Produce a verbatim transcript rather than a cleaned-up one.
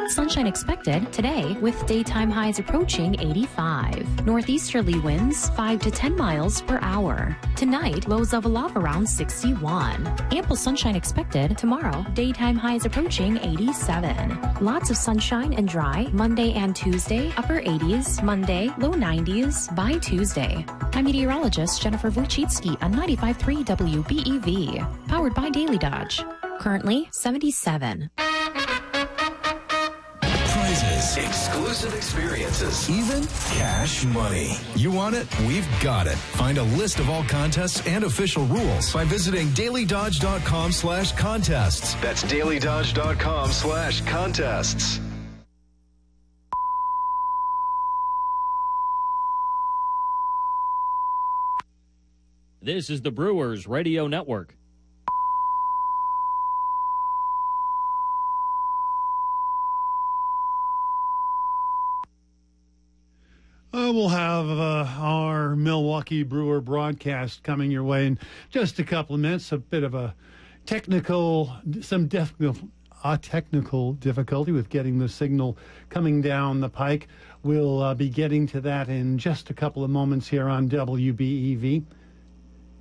Sunshine expected today with daytime highs approaching eighty-five. Northeasterly winds five to ten miles per hour. Tonight, lows level off around sixty-one. Ample sunshine expected tomorrow. Daytime highs approaching eighty-seven. Lots of sunshine and dry Monday and Tuesday. Upper eighties. Monday, low nineties by Tuesday. I'm meteorologist Jennifer Wojcicki on ninety-five point three W B E V. Powered by Daily Dodge. Currently seventy-seven. Prizes, exclusive experiences, even cash money. You want it? We've got it. Find a list of all contests and official rules by visiting daily dodge dot com slash contests. That's daily dodge dot com slash contests. This is the Brewers Radio Network. Uh, we'll have uh, our Milwaukee Brewer broadcast coming your way in just a couple of minutes. A bit of a technical, some def- uh, technical difficulty with getting the signal coming down the pike. We'll uh, be getting to that in just a couple of moments here on W B E V.